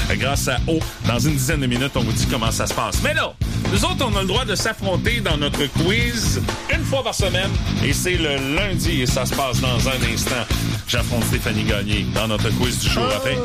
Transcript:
grâce à O. Dans une dizaine de minutes, on vous dit comment ça se passe. Mais là, nous autres, on a le droit de s'affronter dans notre quiz une fois par semaine. Et c'est le lundi et ça se passe dans un instant. J'affronte Stéphanie Gagné dans notre quiz du jour. Après,